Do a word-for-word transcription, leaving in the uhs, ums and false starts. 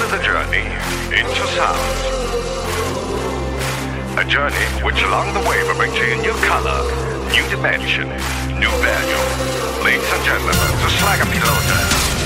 Follow the journey into sound. A journey which along the way will bring to you new color, new dimension, new value. Ladies and gentlemen, the Slacker Pilota.